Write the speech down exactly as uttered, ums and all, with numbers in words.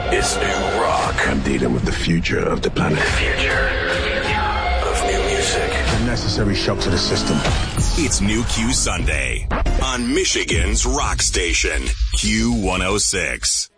is new rock. I'm dealing with the future of the planet. The future of new music. The necessary shock to the system. It's New Q Sunday on Michigan's rock station, Q one oh six.